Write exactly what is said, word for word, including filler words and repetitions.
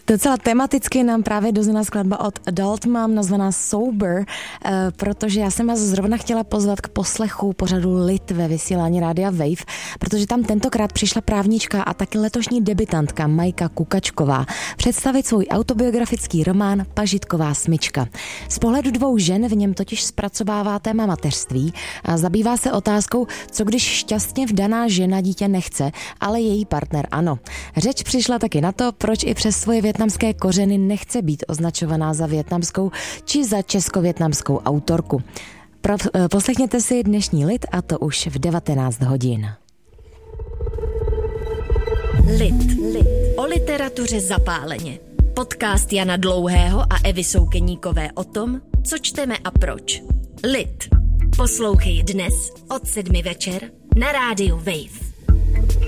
Docela tematicky nám právě dozněla skladba od Adult Mom nazvaná Sober, protože já jsem vás zrovna chtěla pozvat k poslechu pořadu Lid ve vysílání Rádia Wave, protože tam tentokrát přišla právnička a taky letošní debutantka Majka Kukačková představit svůj autobiografický román Pažitková smyčka. Z pohledu dvou žen v něm totiž zpracovává téma mateřství a zabývá se otázkou, co když šťastně vdaná žena dítě nechce, ale její partner ano. Řeč přišla taky na to, proč i přes svoje vietnamské kořeny nechce být označovaná za vietnamskou či za česko-vietnamskou autorku. Pro, poslechněte si dnešní Lid a to už v devatenáct hodin. Lid. Lid. O literatuře zapáleně. Podcast Jana Dlouhého a Evy Soukeníkové o tom, co čteme a proč. Lid. Poslouchej dnes od sedmi večer na rádiu Wave.